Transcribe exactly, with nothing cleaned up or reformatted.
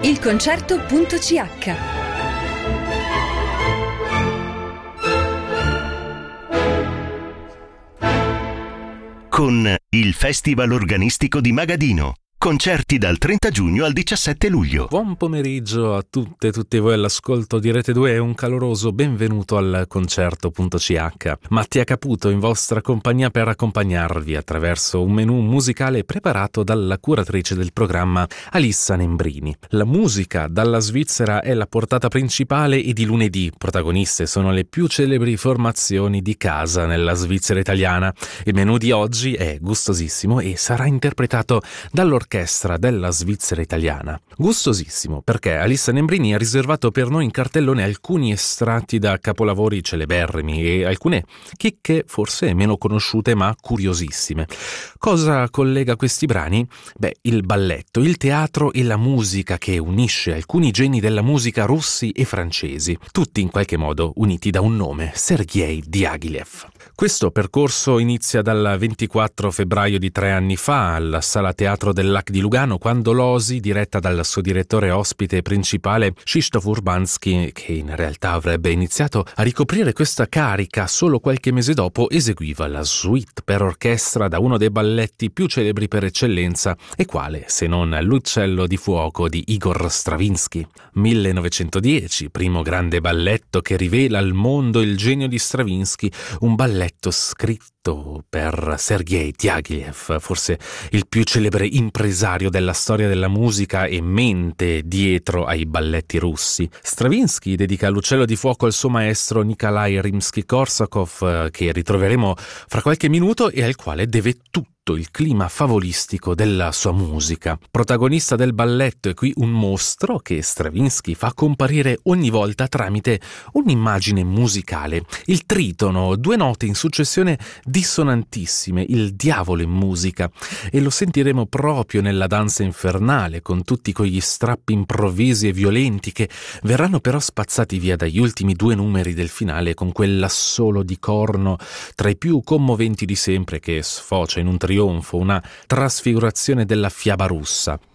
il concerto punto c h. Con il Festival Organistico di Magadino. Concerti dal trenta giugno al diciassette luglio. Buon pomeriggio a tutte e tutti voi all'ascolto di Rete due e un caloroso benvenuto al concerto punto c h. Mattia Caputo in vostra compagnia per accompagnarvi attraverso un menù musicale preparato dalla curatrice del programma Alissa Nembrini. La musica dalla Svizzera è la portata principale e di lunedì protagoniste sono le più celebri formazioni di casa nella Svizzera italiana. Il menù di oggi è gustosissimo e sarà interpretato dall'orchestra Orchestra della Svizzera italiana. Gustosissimo perché Alissa Nembrini ha riservato per noi in cartellone alcuni estratti da capolavori celeberrimi e alcune chicche forse meno conosciute ma curiosissime. Cosa collega questi brani? Beh, il balletto, il teatro e la musica che unisce alcuni geni della musica russi e francesi, tutti in qualche modo uniti da un nome, Sergei Diaghilev. Questo percorso inizia dal ventiquattro febbraio di tre anni fa alla Sala Teatro del Lac di Lugano, quando l'O S I, diretta dal suo direttore ospite principale Krzysztof Urbanski, che in realtà avrebbe iniziato a ricoprire questa carica solo qualche mese dopo, eseguiva la suite per orchestra da uno dei balletti più celebri per eccellenza, e quale se non l'Uccello di fuoco di Igor Stravinsky. millenovecentodieci, primo grande balletto che rivela al mondo il genio di Stravinsky, un balletto scritto per Sergei Diaghilev, forse il più celebre impresario della storia della musica e mente dietro ai balletti russi. Stravinsky dedica l'Uccello di fuoco al suo maestro Nikolai Rimsky-Korsakov, che ritroveremo fra qualche minuto e al quale deve tutto il clima favolistico della sua musica. Protagonista del balletto è qui un mostro che Stravinsky fa comparire ogni volta tramite un'immagine musicale. Il tritono, due note in successione dissonantissime, il diavolo in musica, e lo sentiremo proprio nella danza infernale, con tutti quegli strappi improvvisi e violenti che verranno però spazzati via dagli ultimi due numeri del finale, con quell'assolo di corno tra i più commoventi di sempre che sfocia in un trionfo, una trasfigurazione della fiaba russa.